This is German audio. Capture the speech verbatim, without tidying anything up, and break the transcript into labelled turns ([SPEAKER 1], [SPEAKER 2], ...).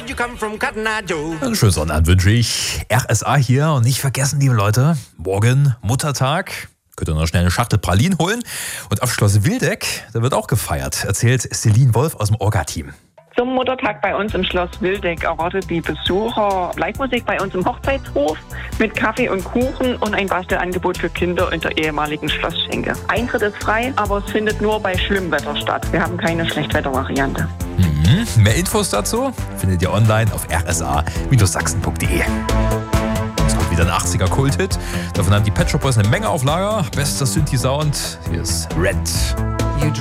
[SPEAKER 1] you come from Cotton Eye Joe?
[SPEAKER 2] Einen schönen Sonnabend wünsche ich. R S A hier und nicht vergessen, liebe Leute, morgen Muttertag. Könnt ihr noch schnell eine Schachtel Pralinen holen. Und auf Schloss Wildeck, da wird auch gefeiert, erzählt Celine Wolf aus dem Orga-Team.
[SPEAKER 3] Zum Muttertag bei uns im Schloss Wildeck erwartet die Besucher Live-Musik bei uns im Hochzeitshof mit Kaffee und Kuchen und ein Bastelangebot für Kinder in der ehemaligen Schlossschenke. Eintritt ist frei, aber es findet nur bei schlimmem Wetter statt. Wir haben keine Schlechtwettervariante.
[SPEAKER 2] Mhm. Mehr Infos dazu findet ihr online auf r s a Bindestrich sachsen punkt d e. Es kommt wieder ein achtziger Kult-Hit. Davon haben die Pet Shop Boys eine Menge auf Lager. Bester Synthi-Sound. Hier ist Red.